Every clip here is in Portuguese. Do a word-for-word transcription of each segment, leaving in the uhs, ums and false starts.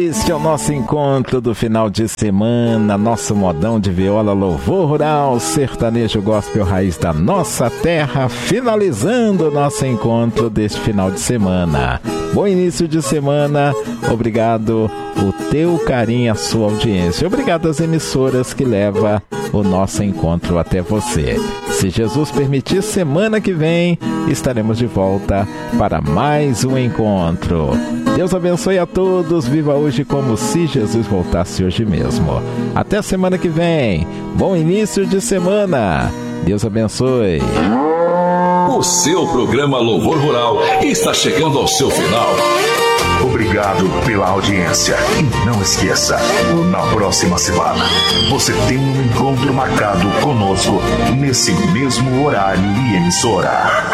Este é o nosso encontro do final de semana, nosso modão de viola, louvor rural, sertanejo gospel raiz da nossa terra, finalizando o nosso encontro deste final de semana. Bom início de semana, obrigado o teu carinho, a sua audiência, obrigado às emissoras que levam o nosso encontro até você. Se Jesus permitir, semana que vem estaremos de volta para mais um encontro. Deus abençoe a todos, viva hoje como se Jesus voltasse hoje mesmo. Até semana que vem, bom início de semana, Deus abençoe. O seu programa Louvor Rural está chegando ao seu final. Obrigado pela audiência e não esqueça, na próxima semana você tem um encontro marcado conosco nesse mesmo horário e emissora.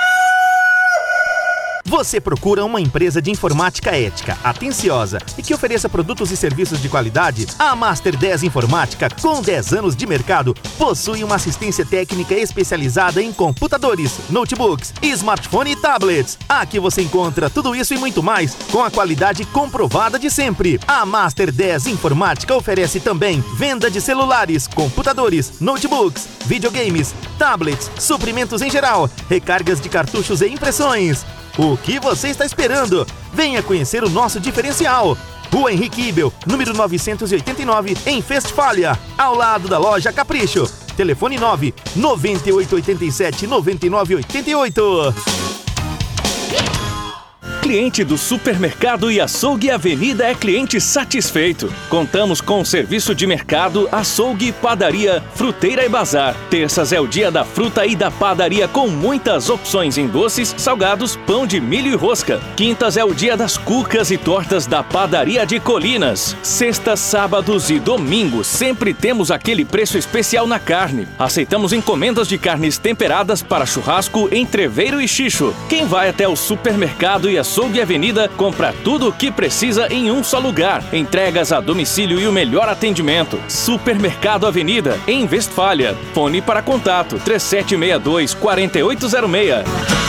Você procura uma empresa de informática ética, atenciosa e que ofereça produtos e serviços de qualidade? A Master dez Informática, com dez anos de mercado, possui uma assistência técnica especializada em computadores, notebooks, smartphone e tablets. Aqui você encontra tudo isso e muito mais, com a qualidade comprovada de sempre. A Master dez Informática oferece também venda de celulares, computadores, notebooks, videogames, tablets, suprimentos em geral, recargas de cartuchos e impressões. O que você está esperando? Venha conhecer o nosso diferencial. Rua Henrique Ibel, número novecentos e oitenta e nove, em Westfália, ao lado da loja Capricho. Telefone nove nove oito oito sete nove nove oito oito. Cliente do Supermercado e Açougue Avenida é cliente satisfeito. Contamos com serviço de mercado, açougue, padaria, fruteira e bazar. Terças é o dia da fruta e da padaria com muitas opções em doces, salgados, pão de milho e rosca. Quintas é o dia das cucas e tortas da padaria de Colinas. Sextas, sábados e domingos sempre temos aquele preço especial na carne. Aceitamos encomendas de carnes temperadas para churrasco, entreveiro e xixo. Quem vai até o Supermercado e Açougue Açougue Avenida compra tudo o que precisa em um só lugar. Entregas a domicílio e o melhor atendimento. Supermercado Avenida, em Westfália. Fone para contato três sete seis dois, quatro oito zero seis.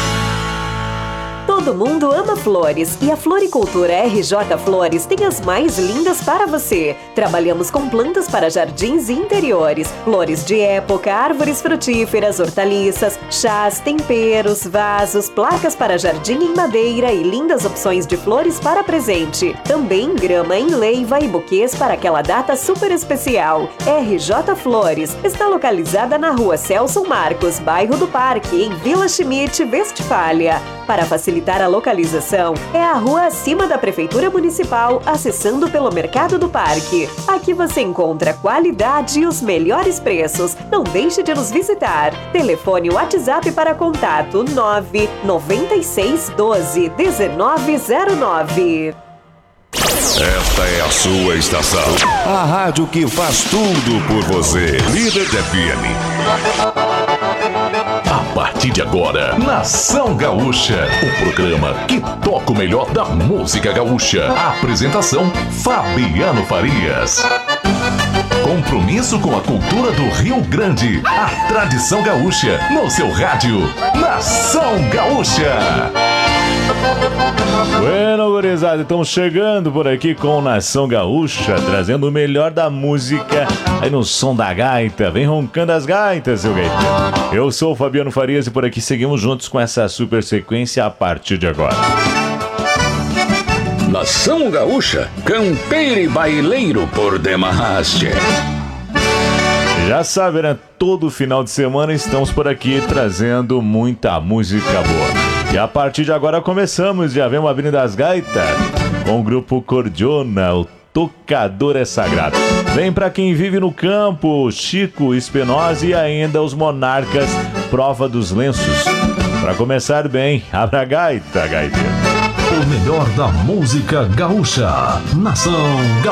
Todo mundo ama flores e a Floricultura R J Flores tem as mais lindas para você. Trabalhamos com plantas para jardins e interiores, flores de época, árvores frutíferas, hortaliças, chás, temperos, vasos, placas para jardim em madeira e lindas opções de flores para presente. Também grama em leiva e buquês para aquela data super especial. R J Flores está localizada na Rua Celso Marcos, bairro do Parque, em Vila Schmidt, Westfália. Para facilitar a localização, é a rua acima da Prefeitura Municipal, acessando pelo Mercado do Parque. Aqui você encontra qualidade e os melhores preços. Não deixe de nos visitar. Telefone WhatsApp para contato nove nove seis um dois um nove zero nove. Esta é a sua estação. A rádio que faz tudo por você. Líder F M. A partir de agora, Nação Gaúcha, o programa que toca o melhor da música gaúcha. A apresentação, Fabiano Farias. Compromisso com a cultura do Rio Grande. A tradição gaúcha, no seu rádio, Nação Gaúcha. Bueno, gurizada, estamos chegando por aqui com Nação Gaúcha, trazendo o melhor da música aí no som da gaita. Vem roncando as gaitas, seu gaiteiro. Eu sou o Fabiano Farias e por aqui seguimos juntos com essa super sequência a partir de agora. Nação Gaúcha, campeiro e baileiro por demarraste. Já sabe, né? Todo final de semana estamos por aqui trazendo muita música boa. E a partir de agora começamos, já vem uma Avenida das Gaitas com o grupo Cordiona, o Tocador é Sagrado. Vem pra quem vive no campo, Chico Espinosa e ainda os Monarcas, Prova dos Lenços. Pra começar bem, abra a gaita, gaiteiro. O melhor da música gaúcha, Nação Gaúcha.